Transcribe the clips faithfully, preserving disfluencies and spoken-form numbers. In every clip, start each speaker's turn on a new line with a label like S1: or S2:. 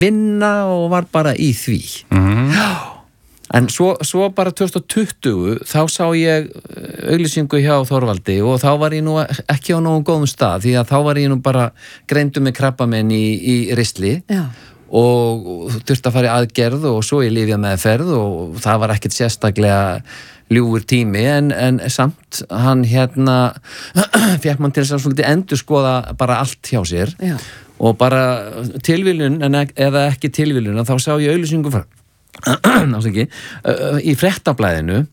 S1: vinna og var bara í því.
S2: Mm.
S1: En svo, svo bara tvö þúsund tuttugu þá sá ég auglýsingu hjá Þorvaldi og þá var ég nú ekki á nógu góðum stað því að þá var ég nú bara greindur með krabbamenn í, í ristli.
S3: Já.
S1: Og þurfti að fara í aðgerð og svo í lyfjameðferð og það var ekkert sérstaklega ljúfur tími en, en samt hann hérna fékk mann til þess að svolítið endurskoða bara allt hjá sér.
S3: Já.
S1: Og bara tilviljun en eða ekki tilviljun þá sá ég auglýsingu frá ekki, í fréttablaðinu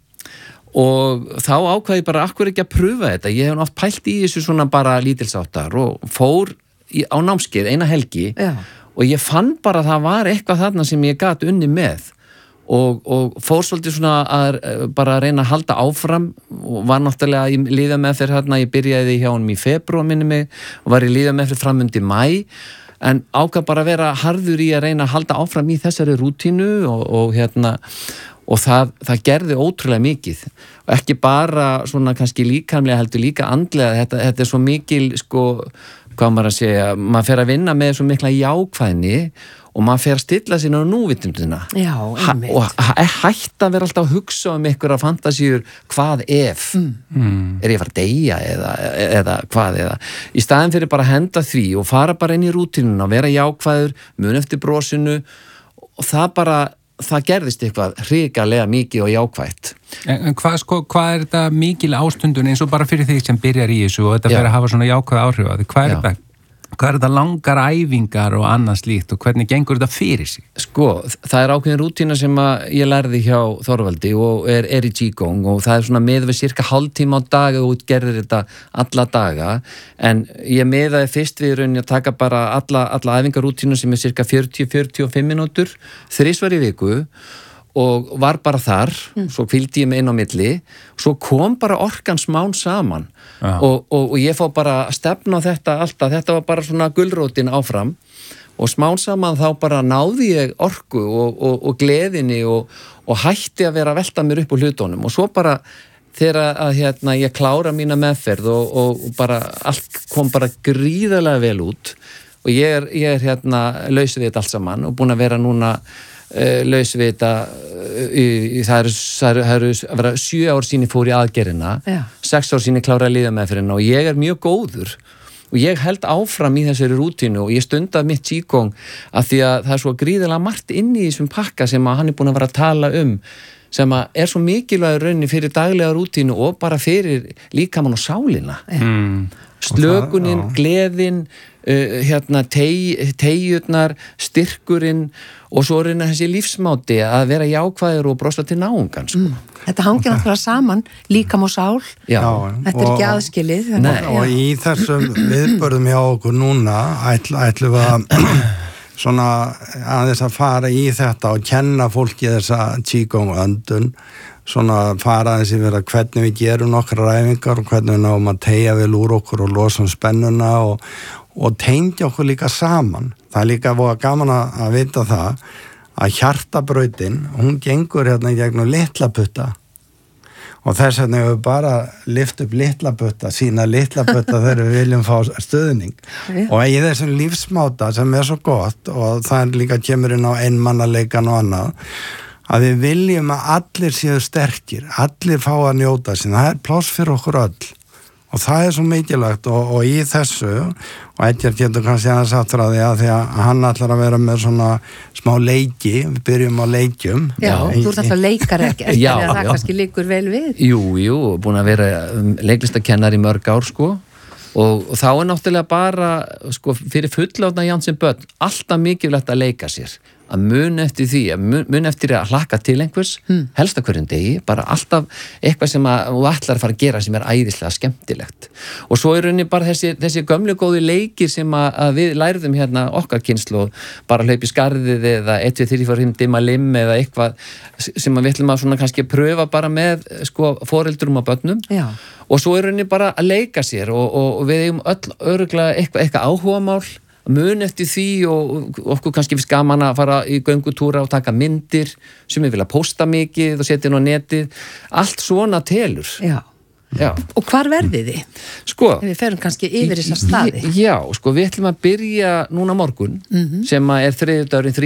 S1: og þá ákvað ég bara akkur ekki að pröfa þetta. Ég hef oft pælt í þessu svona bara lítilsáttar og fór í, á námskeið eina helgi.
S3: Já.
S1: Og ég fann bara að það var eitthvað þarna sem ég gat unni með og, og fór svolítið svona að bara reyna að halda áfram og var náttúrulega í lyfjameðferð þarna, ég byrjaði hjá honum í febrúar minni mig og var í lyfjameðferð fram undir maí en ákvað bara að vera harður í að reyna að halda áfram í þessari rútínu og, og hérna og það, það gerði ótrúlega mikið og ekki bara svona kannski líkamlega heldur líka andlega, þetta, þetta er svo mikil sko hvað maður að segja, maður fer að vinna með svo mikla jákvæðni og maður fer að stilla sín á núvitundina.
S3: Já, einmitt.
S1: Og hætt að vera alltaf að hugsa um einhverja fantasíur, hvað ef?
S2: Mm.
S1: Er ég að fara að deyja eða, eða hvað eða? Í staðin fyrir bara að henda því og fara bara inn í rútínuna og vera jákvæður, mun eftir brosinu og það bara, það gerðist eitthvað hrikalega mikið og jákvætt.
S2: En, en hvað, sko, hvað er þetta mikil ástundun eins og bara fyrir því sem byrjar í þessu og þetta fyrir að hafa svona jákvæð áhrif á því? Hvað er
S1: Já.
S2: þetta? Hvað er þetta langar æfingar og annað slíkt og hvernig gengur þetta fyrir sig?
S1: Sko, það er ákveðin rútína sem að ég lærði hjá Þorvaldi og er, er í Qigong og það er svona með við cirka hálftíma á dag og út gerðir þetta alla daga en ég meðaði fyrst við rauninni að taka bara alla, alla æfingarrútína sem er cirka fjörutíu til fjörutíu og fimm mínútur þrisvar í viku og var bara þar, mm. svo hvíldi ég mig inn á milli, svo kom bara orkan smán saman og, og, og ég fór bara að stefna á þetta alltaf, þetta var bara svona gulrótin áfram og smán saman þá bara náði ég orku og, og, og gleðinni og, og hætti að vera að velta mér upp úr hlutunum og svo bara þegar að hérna, ég klára mína meðferð og, og, og bara allt kom bara gríðarlega vel út og ég er, ég er hérna laus við þetta allt saman og búin að vera núna Uh, laus við þetta uh, í, í, það eru, það eru, það eru sjö ár síni fór í aðgerina
S3: Já.
S1: sex ár síni klára að líða meðferðina og ég er mjög góður og ég held áfram í þessari rútínu og ég stunda mitt Qigong af því að það er svo gríðarlega margt inn í þessum pakka sem að hann er búin að vera að tala um sem að er svo mikilvægur rauninni fyrir daglega rútínu og bara fyrir líkamann og sálina
S2: Mm.
S1: slökunin, gleðin uh, hérna teyjurnar, styrkurinn og svo reyna þessi lífsmáti að vera jákvæður og brosa til náungan sko.
S3: Mm. Þetta hangir náttúrulega saman líkam og sál.
S1: Já.
S3: Þetta er ekki aðskilið.
S1: Nei.
S4: Og í þessum viðbörðum hjá okkur núna ætl, ætlum við að svona aðeins að fara í þetta og kenna fólki þessa Qigong öndun svona fara aðeins yfir að hvernig við gerum nokkra ræfingar og hvernig við náum að teygja vel úr okkur og losa um spennuna og, og tengja okkur líka saman. Það er líka voða gaman að vita það að hjartabrautin, hún gengur hérna í gegnum litla putta og þess vegna hefur bara lyft upp litla putta, sína litla putta þegar við viljum fá stuðning og í þessum lífsmáta sem er svo gott og það er líka kemur inn á einmannaleikan og annað að við viljum að allir séu sterkir, allir fá að njóta sín, það er pláss fyrir okkur öll og það er svo mikilvægt og, og í þessu og eitthvað getur kannski aðeins aftur að því að því að hann ætlar að vera með svona smá leiki, við byrjum á leikjum.
S3: Já,
S1: Já.
S3: þú ert alltaf leikar ekki,
S1: Já,
S3: það
S1: já.
S3: kannski líkur vel við.
S1: Jú, jú, búin að vera leiklistakennar í mörg ár sko og, og þá er náttúrulega bara sko fyrir fullátna Jansen börn alltaf mikilvægt að leika sér að mun eftir því, að mun, mun eftir að hlakka til einhvers, hmm. helst að hverjum degi bara alltaf eitthvað sem að þú ætlar að fara að gera sem er æðislega skemmtilegt og svo er rauninni bara þessi, þessi gömlu góði leikir sem að, að við lærðum hérna okkar kynslu bara hlaupi skarðið eða eitt, tvö, þrjú, fjórir, fimm, dimma lim eða eitthvað sem að við ætlum að svona kannski pröfa bara með sko foreldrum og börnum
S3: Já.
S1: og svo er rauninni bara að leika sér og, og, og við eigum öll öruglega eitthvað, eitthvað áhugamál mun eftir því og okkur kannski við gaman að fara í göngutúra og taka myndir sem við vilja posta mikið og setja inn á netið allt svona telur
S3: Já.
S1: Já.
S3: Og hvar verðið þið?
S1: Sko,
S3: Ef við ferum kannski yfir þessa staði.
S1: Já, sko við ætlum að byrja núna morgun mm-hmm. sem að er þriðjudagurinn